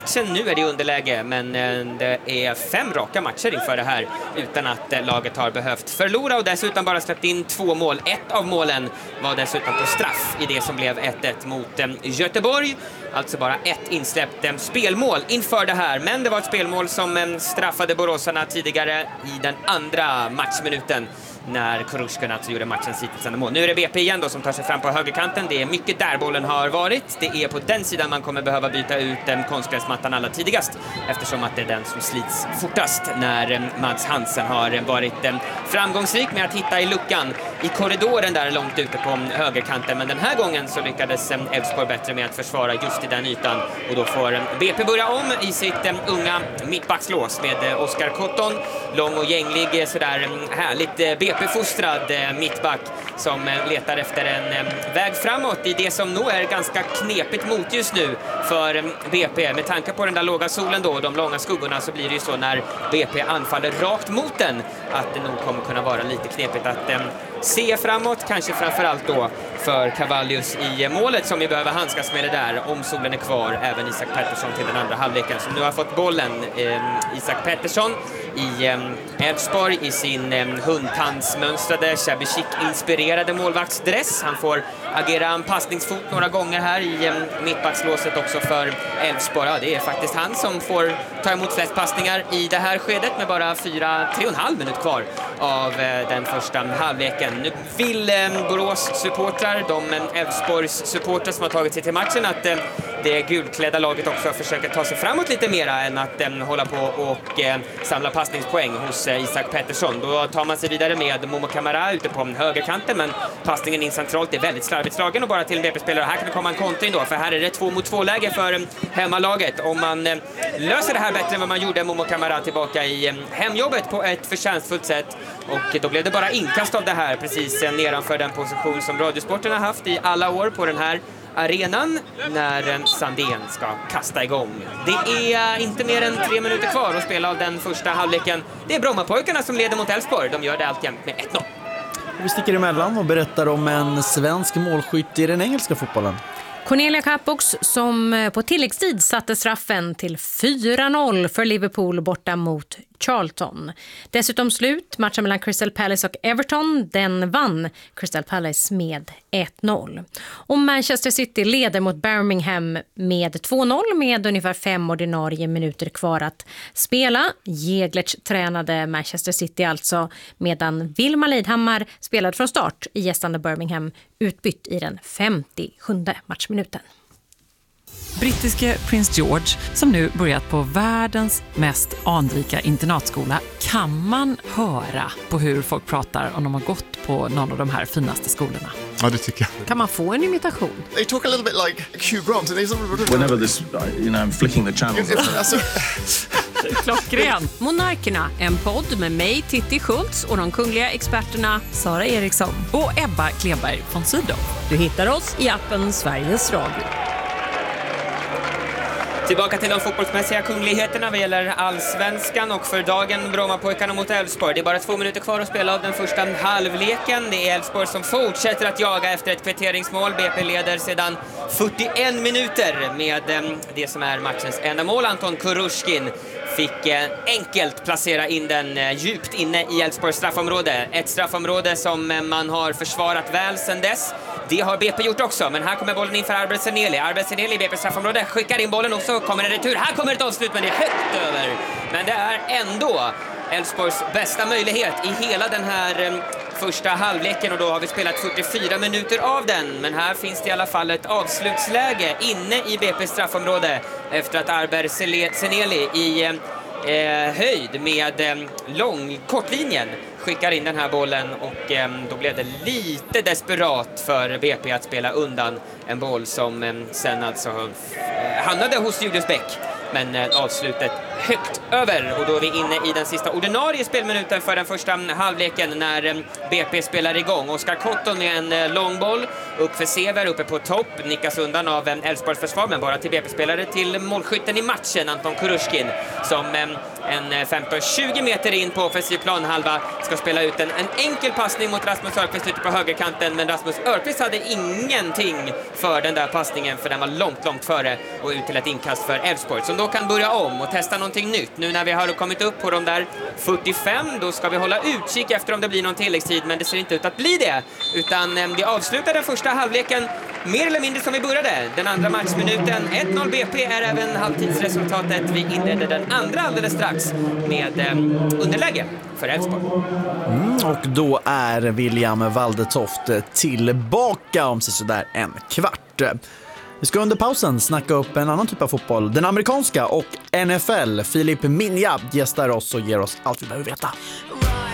Nu är det underläge, men det är 5 raka matcher inför det här utan att laget har behövt förlora och dessutom bara släppt in 2 mål. Ett av målen var dessutom på straff i det som blev 1-1 mot Göteborg. Alltså bara ett insläppt spelmål inför det här, men det var ett spelmål som straffade boråsarna tidigare i den andra matchminuten när Kurushkin alltså gjorde matchens hittills enda mål. Nu är det BP igen då som tar sig fram på högerkanten. Det är mycket där bollen har varit. Det är på den sidan man kommer behöva byta ut konstgräsmattan allra tidigast, eftersom att det är den som slits fortast när Mads Hansen har varit framgångsrik med att hitta i luckan i korridoren där långt ute på högerkanten. Men den här gången så lyckades Elfsborg bättre med att försvara just i den ytan och då får BP börja om i sitt unga mittbackslås med Oskar Cotton, lång och gänglig, sådär härligt BP-fostrad mittback som letar efter en väg framåt i det som nog är ganska knepigt mot just nu för BP. Med tanke på den där låga solen då och de långa skuggorna så blir det ju så när BP anfaller rakt mot den att det nog kommer kunna vara lite knepigt att se framåt, kanske framförallt då för Cavallius i målet som vi behöver handskas med det där om solen är kvar. Även Isak Pettersson till den andra halvleken som nu har fått bollen. Isak Pettersson i Elfsborg i sin hundtandsmönstrade Shabby Chic-inspirerade målvaktsdress. Han får agera en passningsfot några gånger här i mittbackslåset också för Elfsborg. Ja, det är faktiskt han som får ta emot flest passningar i det här skedet med bara 3,5 minut kvar av den första halvleken. Nu vill Borås supportrar, de Elfsborgs supportrar som har tagit sig till matchen, att det gulklädda laget också försöker ta sig framåt lite mera än att hålla på och samla passningspoäng hos Isak Pettersson. Då tar man sig vidare med Momo Kamara ute på högerkanten, men passningen in centralt är väldigt slarvigt slagen och bara till en BP-spelare. Här kan det komma en kontring då, för här är det 2-mot-2-läge för hemmalaget. Om man löser det här bättre än vad man gjorde, Momo Kamara tillbaka i hemjobbet på ett förtjänstfullt sätt, och då blev det bara inkast av det här precis nedanför den position som Radiosporten har haft i alla år på den här arenan när Sandén ska kasta igång. Det är inte mer än 3 minuter kvar att spela av den första halvleken. Det är Brommapojkarna som leder mot Elfsborg. De gör det alltjämt med 1-0. Vi sticker emellan och berättar om en svensk målskytt i den engelska fotbollen. Cornelia Capox som på tilläggstid satte straffen till 4-0 för Liverpool borta mot Charlton. Dessutom slut matchen mellan Crystal Palace och Everton. Den vann Crystal Palace med 1-0. Och Manchester City leder mot Birmingham med 2-0 med ungefär 5 ordinarie minuter kvar att spela. Jäglert tränade Manchester City alltså, medan Wilma Lidhammar spelade från start i gästande Birmingham, utbytt i den 57:e matchminuten. Brittiske prins George, som nu börjat på världens mest anrika internatskola, kan man höra på hur folk pratar om de har gått på någon av de här finaste skolorna. Ja, det tycker jag. Kan man få en imitation? They talk a little bit like Hugh Grant. Whenever this, I'm flicking the channels. Klockren. Monarkerna, en podd med mig, Titti Schultz, och de kungliga experterna Sara Eriksson Och Ebba Kleberg von Sydow. Du hittar oss i appen Sveriges Radio. Tillbaka till de fotbollsmässiga kungligheterna vad gäller allsvenskan, och för dagen Brommapojkarna mot Elfsborg. Det är bara 2 minuter kvar att spela av den första halvleken. Det är Elfsborg som fortsätter att jaga efter ett kvitteringsmål. BP leder sedan 41 minuter med det som är matchens enda mål. Anton Kurushkin fick enkelt placera in den djupt inne i Elfsborgs straffområde. Ett straffområde som man har försvarat väl sedan dess. Det har BP gjort också, men här kommer bollen in för Arbet Seneli. Arbet Seneli i BP:s straffområde skickar in bollen och så kommer en retur. Här kommer ett avslut, men det är högt över. Men det är ändå Elfsborgs bästa möjlighet i hela den här första halvleken, och då har vi spelat 44 minuter av den. Men här finns det i alla fall ett avslutsläge inne i BP:s straffområde efter att Arbet Seneli i höjd med kortlinjen skickar in den här bollen, och då blev det lite desperat för BP att spela undan en boll som sen alltså hamnade hos Julius Bäck, men avslutet högt över. Och då är vi inne i den sista ordinarie spelminuten för den första halvleken när BP spelar igång. Oskar Cotton med en lång boll upp för Sever uppe på topp, nickas undan av Elfsborgs försvar, men bara till BP-spelare till målskytten i matchen, Anton Kurushkin, som En 15-20 meter in på offensiv planhalva. Ska spela ut en enkel passning mot Rasmus Örqvist ute på högerkanten, men Rasmus Örqvist hade ingenting för den där passningen, för den var långt före och ut till ett inkast för Elfsborg, som då kan börja om och testa någonting nytt. Nu när vi har kommit upp på de där 45, då ska vi hålla utkik efter om det blir någon tilläggstid, men det ser inte ut att bli det, utan vi avslutar den första halvleken mer eller mindre som vi började. Den andra matchminuten, 1-0 BP är även halvtidsresultatet. Vi inledde den andra alldeles strax med underläge för Elfsborg. Och då är William Waldetoft tillbaka om sådär en kvart. Vi ska under pausen snacka upp en annan typ av fotboll, den amerikanska och NFL. Filip Minja gästar oss och ger oss allt vi behöver veta.